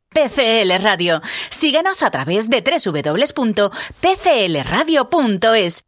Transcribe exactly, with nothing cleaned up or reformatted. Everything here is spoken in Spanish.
P C L Radio. Síguenos a través de doble u doble u doble u punto p c l radio punto es